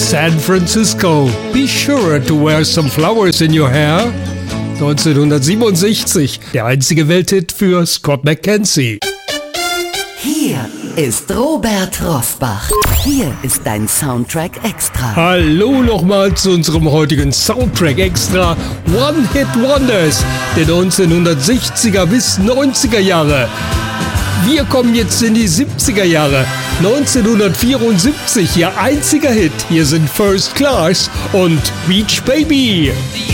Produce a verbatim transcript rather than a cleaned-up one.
San Francisco. Be sure to wear some flowers in your hair. neunzehnhundertsiebenundsechzig, der einzige Welthit für Scott McKenzie. Hier ist Robert Rossbach. Hier ist dein Soundtrack Extra. Hallo nochmal zu unserem heutigen Soundtrack Extra One Hit Wonders der neunzehnhundertsechziger bis neunziger Jahre. Wir kommen jetzt in die siebziger Jahre. neunzehnhundertvierundsiebzig, ihr einziger Hit. Hier sind First Class und Beach Baby.